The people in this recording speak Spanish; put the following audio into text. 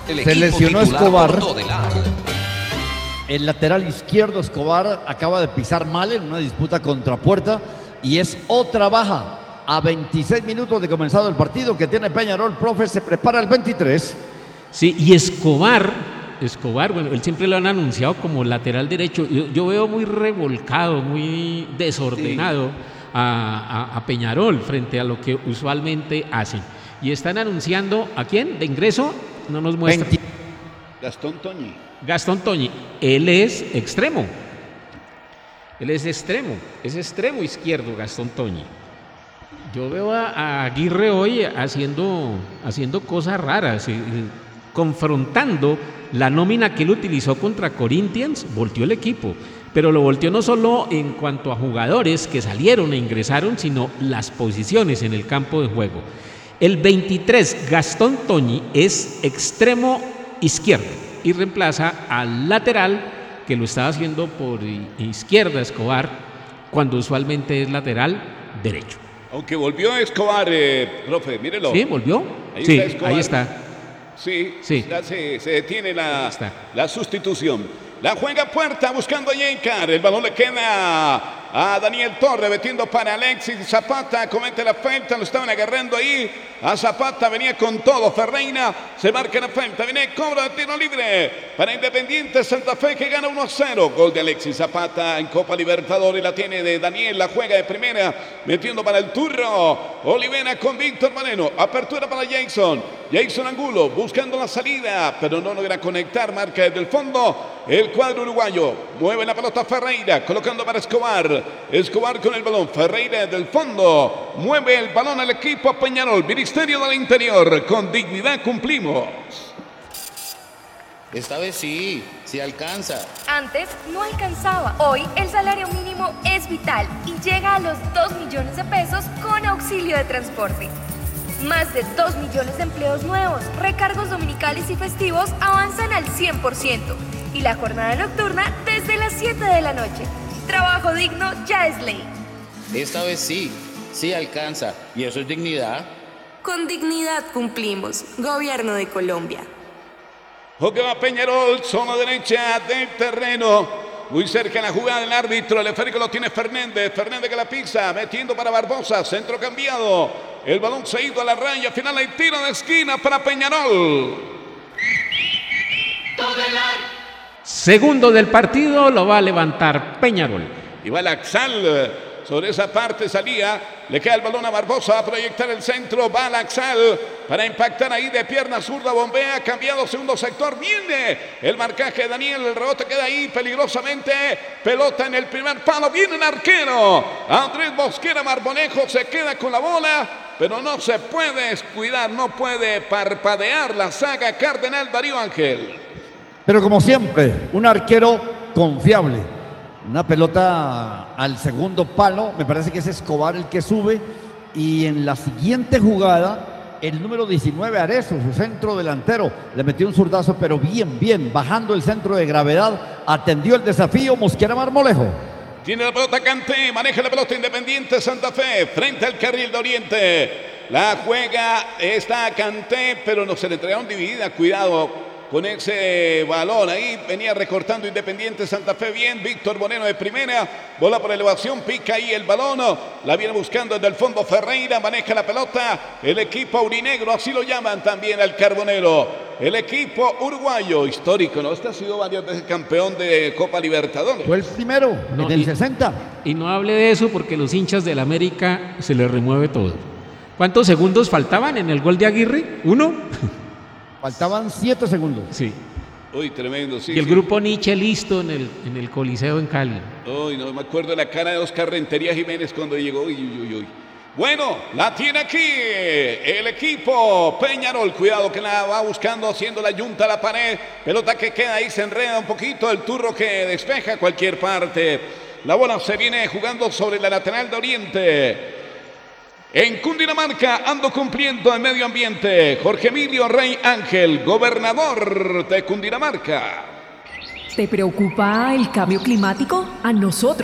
Se lesionó Escobar. El lateral izquierdo Escobar acaba de pisar mal en una disputa contra Puerta y es otra baja. A 26 minutos de comenzado el partido que tiene Peñarol, profe, se prepara el 23. Sí, y Escobar, bueno, él siempre lo han anunciado como lateral derecho. Yo veo muy revolcado, muy desordenado a Peñarol frente a lo que usualmente hacen. Y están anunciando, ¿a quién? ¿De ingreso? No nos muestra. Gastón Toñi. Él es extremo. Es extremo izquierdo Gastón Toñi. Yo veo a Aguirre hoy haciendo cosas raras, confrontando la nómina que él utilizó contra Corinthians, volteó el equipo, pero lo volteó no solo en cuanto a jugadores que salieron e ingresaron, sino las posiciones en el campo de juego. El 23, Gastón Toñi, es extremo izquierdo y reemplaza al lateral que lo estaba haciendo por izquierda Escobar, cuando usualmente es lateral derecho. Aunque volvió Escobar, profe, mírelo. ¿Sí, volvió? Ahí sí, está Escobar. Ahí está. Sí. Ya se detiene la sustitución. La juega Puerta buscando a Yencar. El balón le queda a Daniel Torre, metiendo para Alexis Zapata. Comete la falta, lo estaban agarrando ahí. A Zapata venía con todo. Ferreira se marca la falta. Viene cobro de tiro libre para Independiente Santa Fe que gana 1-0. Gol de Alexis Zapata en Copa Libertadores. La tiene de Daniel. La juega de primera, metiendo para el turro. Olivera con Víctor Moreno. Apertura para Jason Angulo buscando la salida, pero no logra conectar. Marca desde el fondo el cuadro uruguayo. Mueve la pelota Ferreira, colocando para Escobar. Escobar con el balón. Ferreira desde el fondo. Mueve el balón al equipo Peñarol. Ministerio del Interior. Con dignidad cumplimos. Esta vez sí alcanza. Antes no alcanzaba. Hoy el salario mínimo es vital y llega a los 2 millones de pesos con auxilio de transporte. Más de 2 millones de empleos nuevos, recargos dominicales y festivos avanzan al 100% y la jornada nocturna desde las 7 de la noche. Trabajo digno ya es ley. Esta vez sí alcanza y eso es dignidad. Con dignidad cumplimos. Gobierno de Colombia. Jugaba Peñarol, zona derecha del terreno. Muy cerca en la jugada del árbitro. El esférico lo tiene Fernández. Fernández que la pisa, metiendo para Barbosa. Centro cambiado. El balón se ha ido a la raya. Final hay tiro de esquina para Peñarol. Segundo del partido lo va a levantar Peñarol. Y va Laxal. Sobre esa parte salía. Le queda el balón a Barbosa. Va a proyectar el centro. Va Laxal para impactar ahí de pierna zurda. Bombea. Cambiado segundo sector. Viene el marcaje de Daniel. El rebote queda ahí peligrosamente. Pelota en el primer palo. Viene el arquero. Andrés Mosquera Marmolejo se queda con la bola. Pero no se puede descuidar. No puede parpadear la saga Cardenal Darío Ángel. Pero como siempre, un arquero confiable. Una pelota al segundo palo, me parece que es Escobar el que sube. Y en la siguiente jugada, el número 19, Arezo, su centro delantero, le metió un zurdazo, pero bien, bajando el centro de gravedad, atendió el desafío Mosquera Marmolejo. Tiene la pelota Kanté, maneja la pelota Independiente Santa Fe, frente al carril de Oriente. La juega, está Kanté, pero no se le entregaron dividida, cuidado con ese balón. Ahí venía recortando Independiente Santa Fe bien. Víctor Moreno de primera. Bola por elevación. Pica ahí el balón. La viene buscando desde el fondo Ferreira. Maneja la pelota. El equipo aurinegro. Así lo llaman también al Carbonero. El equipo uruguayo histórico, ¿no? Este ha sido varias veces campeón de Copa Libertadores. Fue el primero, en el 60. Y no hable de eso porque los hinchas del América se les remueve todo. ¿Cuántos segundos faltaban en el gol de Aguirre? ¿1? Faltaban 7 segundos. Sí. Uy, tremendo, sí. Y el grupo Nietzsche listo en el Coliseo en Cali. Uy, no me acuerdo de la cara de Oscar Rentería Jiménez cuando llegó. Uy. Bueno, la tiene aquí el equipo Peñarol. Cuidado que la va buscando, haciendo la yunta a la pared. Pelota que queda ahí, se enreda un poquito. El turro que despeja cualquier parte. La bola se viene jugando sobre la lateral de Oriente. En Cundinamarca ando cumpliendo el medio ambiente. Jorge Emilio Rey Ángel, gobernador de Cundinamarca. ¿Te preocupa el cambio climático? A nosotros.